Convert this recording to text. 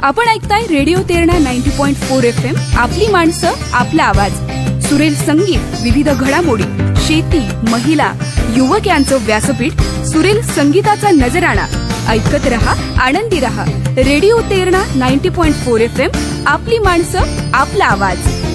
आपण ऐकताय radio Terna 90.4 FM. आपली माणसं, आपला आवाज. सुरेल संगीत, विविध घडामोडी, शेती, महिला, युवक यांचं व्यासपीठ. सुरेल संगीताचा नजराणा. ऐकत रहा, आनंदी रहा. Radio Terna 90.4 FM. आपली माणसं, आपला आवाज.